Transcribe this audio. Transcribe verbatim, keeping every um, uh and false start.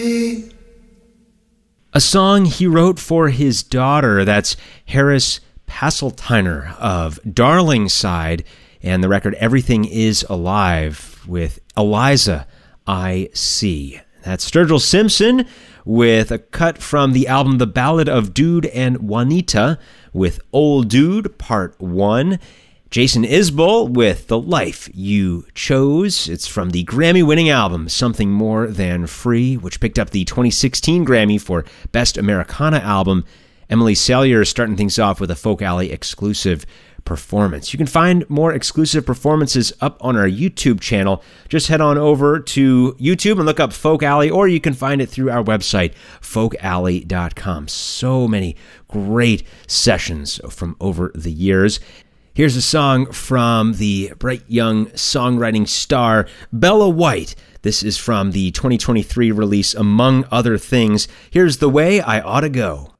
A song he wrote for his daughter. That's Harris Passeltiner of Darlingside, and the record Everything Is Alive with Eliza I See. That's Sturgill Simpson with a cut from the album The Ballad of Dude and Juanita with Old Dude Part one. Jason Isbell with The Life You Chose. It's from the Grammy-winning album Something More Than Free, which picked up the twenty sixteen Grammy for Best Americana Album. Emily Salier is starting things off with a Folk Alley exclusive performance. You can find more exclusive performances up on our YouTube channel. Just head on over to YouTube and look up Folk Alley, or you can find it through our website, folk alley dot com. So many great sessions from over the years. Here's a song from the bright young songwriting star Bella White. This is from the twenty twenty-three release Among Other Things. Here's The Way I Oughta Go.